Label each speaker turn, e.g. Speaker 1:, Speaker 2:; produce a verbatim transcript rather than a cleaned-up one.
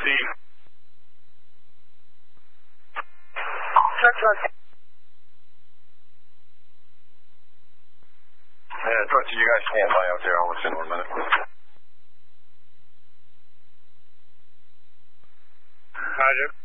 Speaker 1: Steve.
Speaker 2: Check, check.
Speaker 1: Yeah, Trusty, you guys stand by out there. I'll listen in a minute.
Speaker 3: Roger.